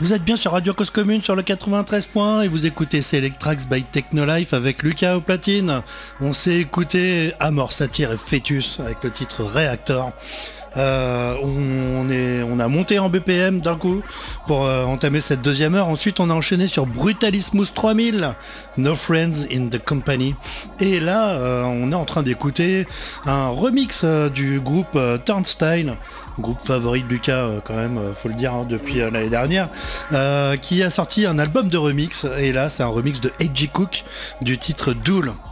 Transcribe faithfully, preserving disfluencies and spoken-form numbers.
Vous êtes bien sur Radio Cause Commune sur le quatre-vingt-treize points et vous écoutez Selectrax by Technolife avec Lucas au platine. On s'est écouté Amor, Satire et Fœtus avec le titre Reactor. Euh, on, est, on a monté en B P M d'un coup pour euh, entamer cette deuxième heure. Ensuite on a enchaîné sur Brutalismus trois mille, No Friends in the Company. Et là euh, on est en train d'écouter un remix euh, du groupe euh, Turnstile, groupe favori de Lucas euh, quand même, euh, faut le dire, hein, depuis euh, l'année dernière, euh, qui a sorti un album de remix. Et là c'est un remix de A G Cook du titre Duel.